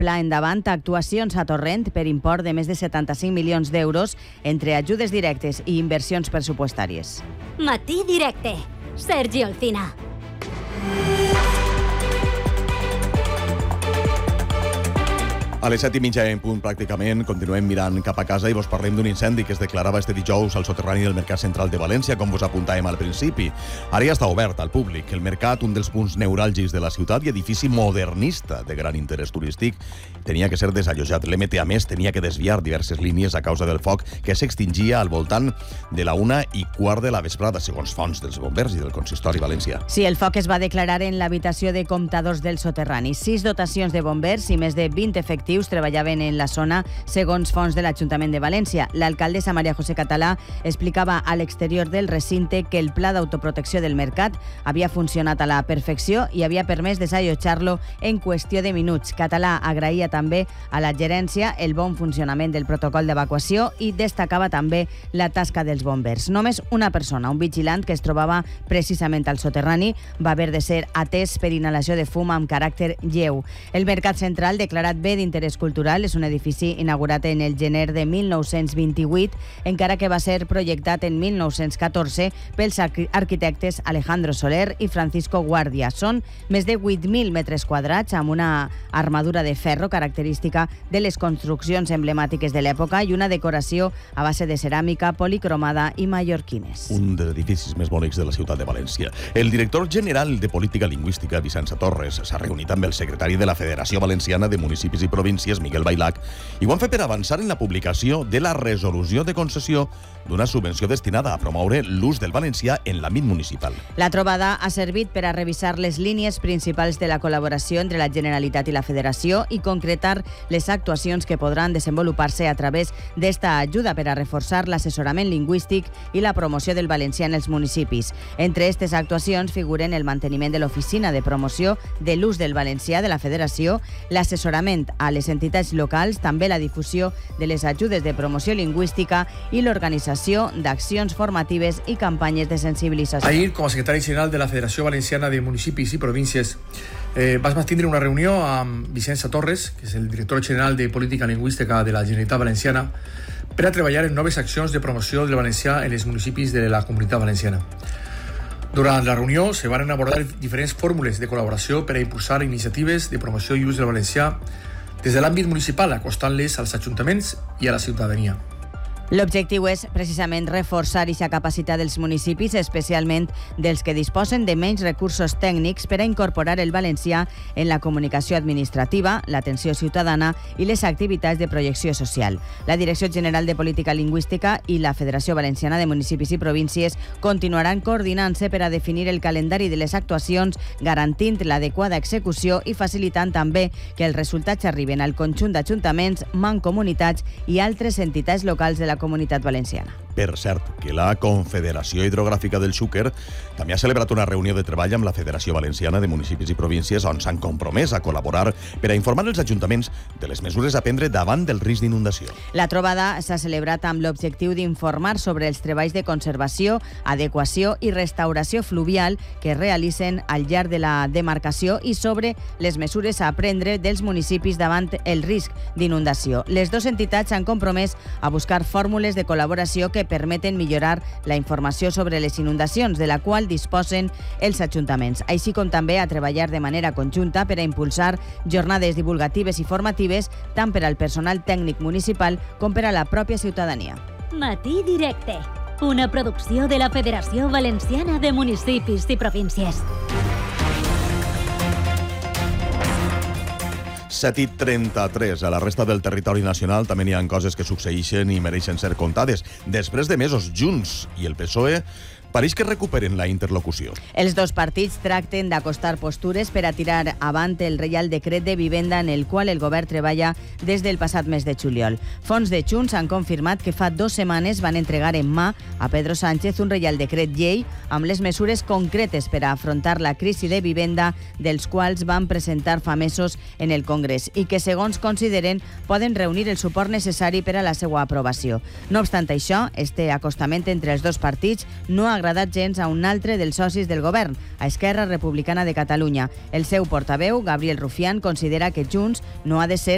Pla endavant actuacions a Torrent per import de més de 75 milions d'euros entre ajudes directes i inversions pressupostàries. Matí Directe. Sergi Olcina. A les 7:30 en punt, pràcticament, continuem mirant cap a casa i vos parlem d'un incendi que es declarava este dijous al soterrani del Mercat Central de València, com vos apuntàvem al principi. Ara ja està obert al públic. El mercat, un dels punts neuràlgics de la ciutat i edifici modernista de gran interès turístic, tenia que ser desallotjat. L'EMT, a més, tenia que desviar diverses línies a causa del foc que s'extingia al voltant de la 1:15 de la vesprada, segons fonts dels bombers i del consistori valencià. Sí, el foc es va declarar en l'habitació de comptadors del soterrani. 6 dotacions de bombers i més de 20 efectius treballaven en la zona, segons fonts de l'Ajuntament de València. L'alcaldessa Maria José Català explicava a l'exterior del recinte que el pla d'autoprotecció del mercat havia funcionat a la perfecció i havia permès desallotjar-lo en qüestió de minuts. Català agraïa també a la gerència el bon funcionament del protocol d'evacuació i destacava també la tasca dels bombers. Només una persona, un vigilant que es trobava precisament al soterrani, va haver de ser atès per inhalació de fum amb caràcter lleu. El Mercat Central, declarat bé d'interès cultural, és un edifici inaugurat en el gener de 1928, encara que va ser projectat en 1914 pels arquitectes Alejandro Soler i Francisco Guardia. Són més de 8.000 metres quadrats amb una armadura de ferro característica de les construccions emblemàtiques de l'època i una decoració a base de ceràmica policromada i mallorquines. Un dels edificis més bonics de la ciutat de València. El director general de Política Lingüística, Vicenç Torres, s'ha reunit amb el secretari de la Federació Valenciana de Municipis i Províncies, Miguel Bailac, i ho han fet per avançar en la publicació de la resolució de concessió d'una subvenció destinada a promoure l'ús del valencià en l'àmbit municipal. La trobada ha servit per a revisar les línies principals de la col·laboració entre la Generalitat i la Federació i concretar les actuacions que podran desenvolupar-se a través d'esta ajuda per a reforçar l'assessorament lingüístic i la promoció del valencià en els municipis. Entre aquestes actuacions figuren el manteniment de l'Oficina de Promoció de l'Ús del Valencià de la Federació, l'assessorament a les entitats locals, també la difusió de les ajudes de promoció lingüística i l'organització d'accions formatives i campanyes de sensibilització. Ahir, com a secretari general de la Federació Valenciana de Municipis i Províncies, vas mantindre una reunió amb Vicenç Torres, que és el director general de Política Lingüística de la Generalitat Valenciana, per a treballar en noves accions de promoció del valencià en els municipis de la Comunitat Valenciana. Durant la reunió se van abordar diferents fórmules de col·laboració per a impulsar iniciatives de promoció i ús del valencià des de l'àmbit municipal, acostant-les als ajuntaments i a la ciutadania. L'objectiu és precisament reforçar aquesta capacitat dels municipis, especialment dels que disposen de menys recursos tècnics, per a incorporar el valencià en la comunicació administrativa, l'atenció ciutadana i les activitats de projecció social. La Direcció General de Política Lingüística i la Federació Valenciana de Municipis i Províncies continuaran coordinant-se per a definir el calendari de les actuacions, garantint l'adequada execució i facilitant també que els resultats arriben al conjunt d'ajuntaments, mancomunitats i altres entitats locals de la Comunitat Valenciana. Per cert, que la Confederació Hidrogràfica del Xúquer també ha celebrat una reunió de treball amb la Federació Valenciana de Municipis i Províncies on s'han compromès a col·laborar per a informar els ajuntaments de les mesures a prendre davant del risc d'inundació. La trobada s'ha celebrat amb l'objectiu d'informar sobre els treballs de conservació, adequació i restauració fluvial que es realitzen al llarg de la demarcació i sobre les mesures a prendre dels municipis davant el risc d'inundació. Les dues entitats s'han compromès a buscar fórmules de col·laboració que permeten millorar la informació sobre les inundacions, de la qual disposen els ajuntaments, així com també a treballar de manera conjunta per a impulsar jornades divulgatives i formatives tant per al personal tècnic municipal com per a la pròpia ciutadania. Matí Directe, una producció de la Federació Valenciana de Municipis i Províncies. 7:33. A la resta del territori nacional també n'hi ha coses que succeeixen i mereixen ser contades. Després de mesos, Junts i el PSOE pareix que recuperen la interlocució. Els dos partits tracten d'acostar postures per a tirar avant el Reial Decret de Vivenda en el qual el govern treballa des del passat mes de juliol. Fonts de Junts han confirmat que fa 2 setmanes van entregar en mà a Pedro Sánchez un Reial Decret llei amb les mesures concretes per a afrontar la crisi de vivenda dels quals van presentar fa mesos en el Congrés i que, segons consideren, poden reunir el suport necessari per a la seva aprovació. No obstant això, este acostament entre els dos partits no ha agradat gens a un altre dels socis del govern, a Esquerra Republicana de Catalunya. El seu portaveu, Gabriel Rufián, considera que Junts no ha de ser